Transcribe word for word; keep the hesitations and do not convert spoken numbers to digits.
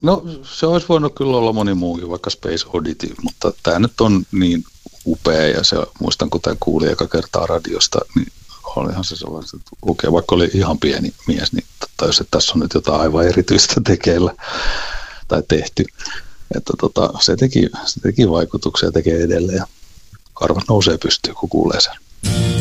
No se olisi voinut kyllä olla moni muukin, vaikka Space Oddity, mutta tämä nyt on niin upea ja se, muistan kun tämä kuuli eka kertaa radiosta, niin olihan se sellaista, että okei, vaikka oli ihan pieni mies, niin tajus, että tässä on nyt jotain aivan erityistä tekeillä tai tehty. Että tota, se, teki, se teki vaikutuksia ja tekee edelleen ja karvat nousee pystyyn, kun kuulee sen.